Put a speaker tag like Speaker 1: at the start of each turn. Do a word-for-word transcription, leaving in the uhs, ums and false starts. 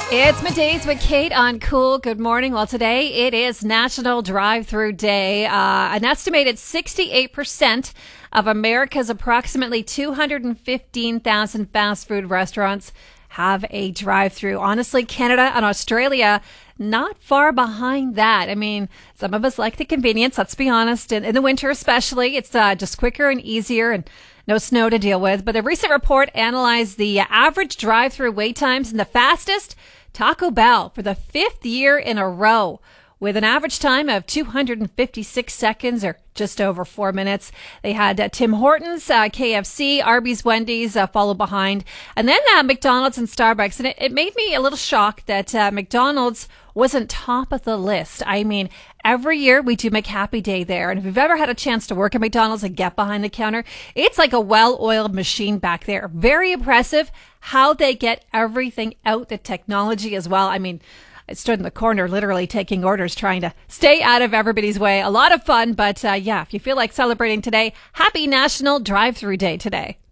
Speaker 1: It's Middays with Kate on Cool. Good morning. Well, today it is National Drive-Thru Day. Uh, an estimated sixty-eight percent of America's approximately two hundred fifteen thousand fast food restaurants have a drive-thru. Honestly, Canada and Australia not far behind that. I mean, some of us like the convenience, let's be honest. In, in the winter especially, it's uh, just quicker and easier and no snow to deal with. But a recent report analyzed the average drive-thru wait times, and the fastest, Taco Bell, for the fifth year in a row, with an average time of two hundred fifty-six seconds, or just over four minutes. They had uh, Tim Hortons, uh, K F C, Arby's, Wendy's uh, follow behind, and then uh, McDonald's and Starbucks. And it, it made me a little shocked that uh, McDonald's wasn't top of the list. I mean, every year we do McHappy Day there, and if you've ever had a chance to work at McDonald's and get behind the counter, it's like a well-oiled machine back there. Very impressive how they get everything out, the technology as well. I mean, I stood in the corner literally taking orders, trying to stay out of everybody's way. A lot of fun, but uh, yeah, if you feel like celebrating today, happy National Drive-Thru Day today.